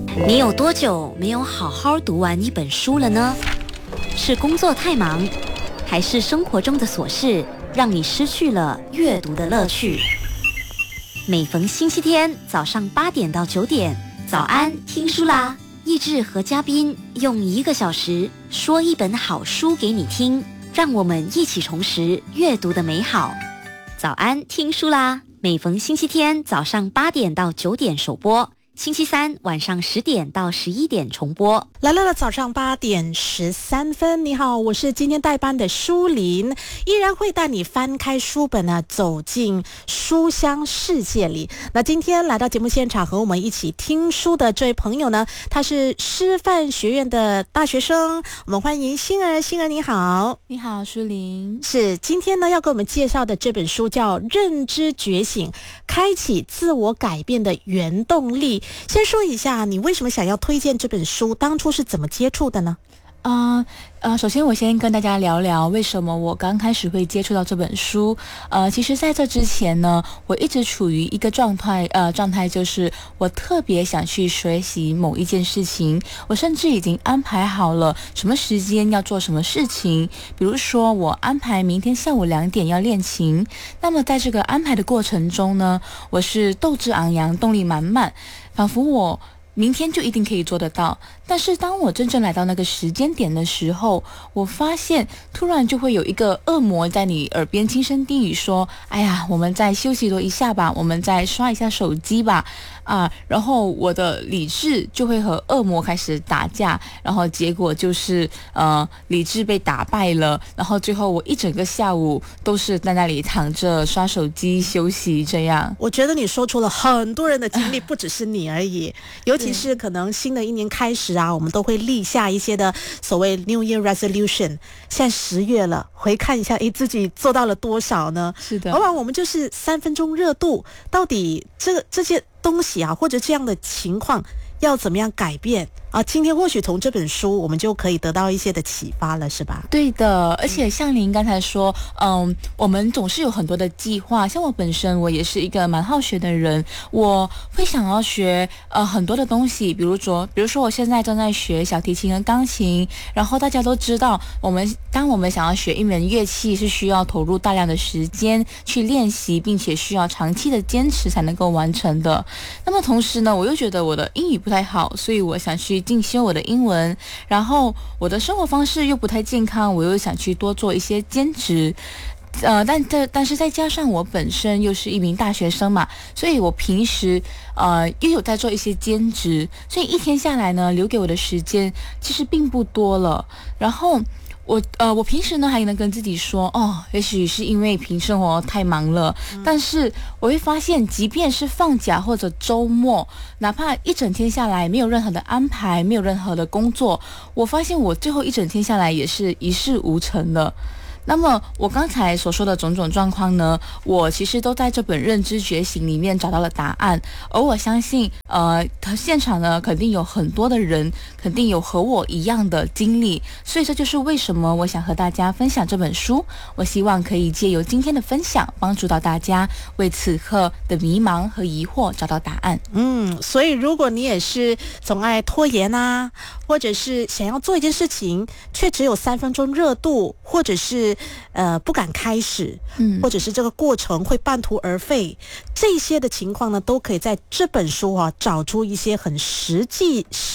你有多久没有好好读完一本书了呢？是工作太忙，还是生活中的琐事让你失去了阅读的乐趣？每逢星期天早上8点到9点，早安听书啦！益智和嘉宾用1个小时说一本好书给你听，让我们一起重拾阅读的美好。早安听书啦！每逢星期天早上8点到9点首播，星期三晚上10点到11点重播。 来了，早上8点13分，你好，我是今天代班的舒琳，依然会带你翻开书本呢，走进书香世界里。那今天来到节目现场和我们一起听书的这位朋友呢，他是师范学院的大学生，我们欢迎欣儿。欣儿你好。 你好，舒琳。 是，今天呢要给我们介绍的这本书叫《认知觉醒：开启自我改变的原动力》。先说一下，你为什么想要推荐这本书？当初是怎么接触的呢？ 首先我先跟大家聊聊为什么我刚开始会接触到这本书。其实在这之前呢，我一直处于一个状态就是我特别想去学习某一件事情，我甚至已经安排好了什么时间要做什么事情。比如说我安排明天下午2点要练琴，那么在这个安排的过程中呢，我是斗志昂扬，动力满满，仿佛我明天就一定可以做得到。但是当我真正来到那个时间点的时候，我发现突然就会有一个恶魔在你耳边轻声低语说，哎呀，我们再休息多一下吧，我们再刷一下手机吧。然后我的理智就会和恶魔开始打架，然后结果就是理智被打败了，然后最后我一整个下午都是在那里躺着刷手机休息这样。 我觉得你说出了很多人的经历，不只是你而已，尤其是可能新的一年开始啊，我们都会立下一些的所谓 New Year Resolution。现在10月了，回看一下，自己做到了多少呢？ 是的， 往往我们就是3分钟热度，到底这些东西啊，或者这样的情况要怎么样改变啊？今天或许从这本书我们就可以得到一些的启发了，是吧？ 对的，而且像您刚才说，我们总是有很多的计划。像我本身，我也是一个蛮好学的人，我会想要学很多的东西，比如说我现在正在学小提琴和钢琴，然后大家都知道，当我们想要学一门乐器，是需要投入大量的时间去练习，并且需要长期的坚持才能够完成的。那么同时呢，我又觉得我的英语不太好，所以我想去进修我的英文，然后我的生活方式又不太健康，我又想去多做一些兼职。但是再加上我本身又是一名大学生嘛，所以我平时又有在做一些兼职，所以一天下来呢，留给我的时间其实并不多了。然后我平时呢还能跟自己说，也许是因为平时生活太忙了，但是我会发现，即便是放假或者周末，哪怕一整天下来没有任何的安排，没有任何的工作，我发现我最后一整天下来也是一事无成的。那么我刚才所说的种种状况呢，我其实都在这本认知觉醒里面找到了答案，而我相信现场呢肯定有很多的人肯定有和我一样的经历，所以这就是为什么我想和大家分享这本书。我希望可以借由今天的分享，帮助到大家为此刻的迷茫和疑惑找到答案。 所以如果你也是总爱拖延啊，或者是想要做一件事情却只有3分钟热度，或者是不敢开始，或者是这个过程会半途而废，这些的情况呢，都可以在这本书啊找出一些很实